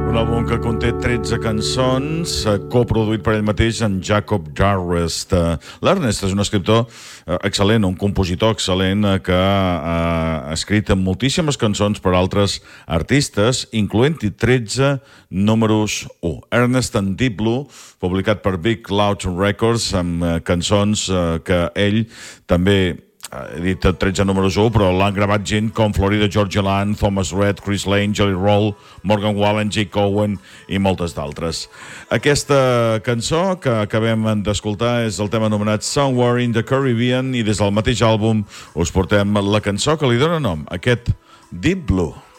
Un àlbum que conté 13 cançons, coproduït per ell mateix en Jacob Darrest. L'Ernest és un escriptor excel·lent, un compositor excel·lent que ha escrit moltíssimes cançons per altres artistes, incloent-hi 13 números 1. Ernest and Deep Blue, publicat per Big Loud Records, amb cançons que ell també he dit 13 números 1, però l'han gravat gent com Florida Georgia Land, Thomas Rhett, Chris Lane, Jelly Roll, Morgan Wallen, Jake Cohen i moltes d'altres. Aquesta cançó que acabem d'escoltar és el tema anomenat Somewhere in the Caribbean i des del mateix àlbum us portem la cançó que li dona nom, aquest Deep Blue.